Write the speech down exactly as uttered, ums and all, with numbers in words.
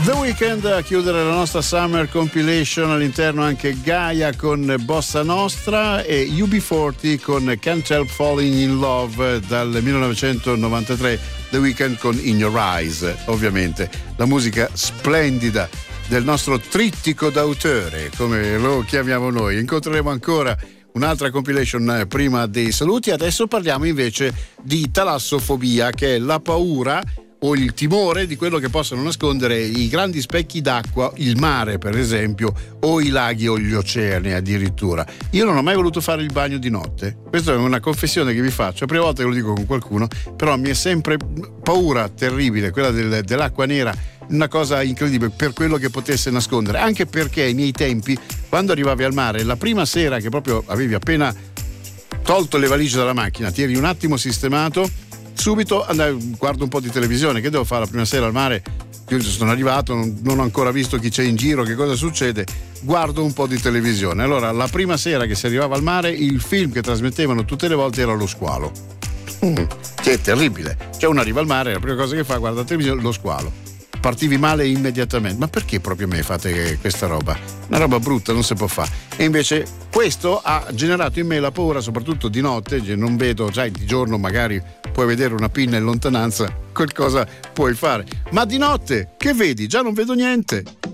The Weeknd a chiudere la nostra Summer Compilation, all'interno anche Gaia con Bossa Nostra e U B quaranta con Can't Help Falling in Love dal millenovecentonovantatré, The Weeknd con In Your Eyes, ovviamente la musica splendida del nostro trittico d'autore, come lo chiamiamo noi. Incontreremo ancora un'altra compilation prima dei saluti. Adesso parliamo invece di talassofobia, che è la paura o il timore di quello che possono nascondere i grandi specchi d'acqua, il mare per esempio, o i laghi o gli oceani addirittura. Io non ho mai voluto fare il bagno di notte, questa è una confessione che vi faccio, la prima volta che lo dico con qualcuno, però mi è sempre paura terribile quella del, dell'acqua nera, una cosa incredibile per quello che potesse nascondere, anche perché ai miei tempi, quando arrivavi al mare, la prima sera che proprio avevi appena tolto le valigie dalla macchina, ti eri un attimo sistemato, subito andai, guardo un po' di televisione, che devo fare la prima sera al mare? Io sono arrivato, non, non ho ancora visto chi c'è in giro, che cosa succede, guardo un po' di televisione. Allora la prima sera che si arrivava al mare, il film che trasmettevano tutte le volte era Lo Squalo, mm, che è terribile, cioè uno arriva al mare, la prima cosa che fa, guarda la televisione, Lo Squalo, partivi male immediatamente. Ma perché proprio a me fate questa roba? Una roba brutta, non si può fare. E invece questo ha generato in me la paura, soprattutto di notte, non vedo, sai, di giorno magari puoi vedere una pinna in lontananza, qualcosa puoi fare, ma di notte che vedi? Già non vedo niente.